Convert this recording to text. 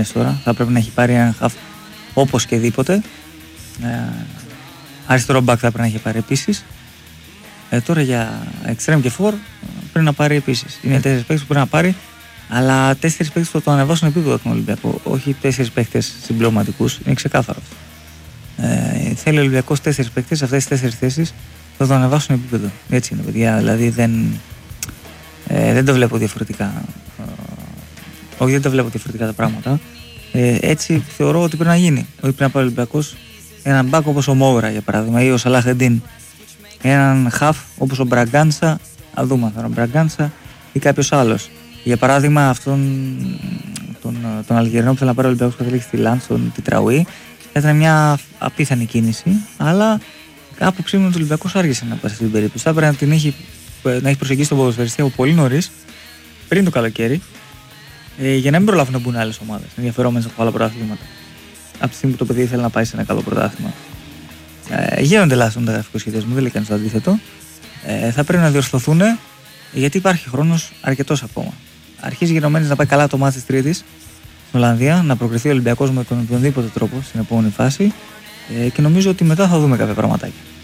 μήνες τώρα. Θα πρέπει να έχει πάρει έναν χαφ όπως και δίποτε. Αριστερό μπακ θα πρέπει να έχει πάρει επίσης. Τώρα για extreme και for πρέπει να πάρει επίσης. Είναι 4 παίκτες που πρέπει να πάρει, αλλά 4 παίκτες που θα το ανεβάσουν επίπεδο τον Ολυμπιακό. Όχι 4 παίκτες συμπληρωματικούς. Είναι ξεκάθαρο. Θέλει ο Ολυμπιακός 4 παίκτες, αυτές τις 4 θέσεις θα το ανεβάσουν επίπεδο. Έτσι είναι, παιδιά. Δηλαδή δεν το βλέπω διαφορετικά. Όχι, δεν το βλέπω διαφορετικά τα πράγματα. Έτσι θεωρώ ότι πρέπει να γίνει. Ότι πρέπει να πάρει ο Ολυμπιακός έναν μπακ όπως ο Μόβρα για παράδειγμα, ή ο Σαλάχεντιν. Έναν χαφ όπως ο Μπραγκάντσα, θα δούμε αν θα είναι ο Μπραγκάντσα ή κάποιος άλλος. Για παράδειγμα, αυτόν τον Αλγερινό που θέλει να πάρει ο Ολυμπιακός που καταλήξει στη Λαντ, τον Τιτραουή, θα ήταν μια απίθανη κίνηση, αλλά κάπου ψήμουν ότι ο Ολυμπιακός άργησε να πάει σε αυτή την περίπτωση. Θα έπρεπε να έχει προσεγγίσει τον ποδοσφαιριστή από πολύ νωρίς, πριν το καλοκαίρι, για να μην προλάβουν να μπουν άλλες ομάδες ενδιαφερόμενες από άλλα πρωταθλήματα. Από τη στιγμή που το παιδί θέλει να πάει σε ένα καλό πρωτάθλημα. Γίνονται λάθος στον μεταγραφικό σχεδιασμό, δεν λέει κανείς το αντίθετο. Θα πρέπει να διορθωθούν, γιατί υπάρχει χρόνος αρκετός ακόμα. Αρχίζει γενομένης να πάει καλά το μάτι της Τρίτης στην Ολλανδία, να προκριθεί ο Ολυμπιακός με οποιονδήποτε τρόπο στην επόμενη φάση, και νομίζω ότι μετά θα δούμε κάποια πραγματάκια.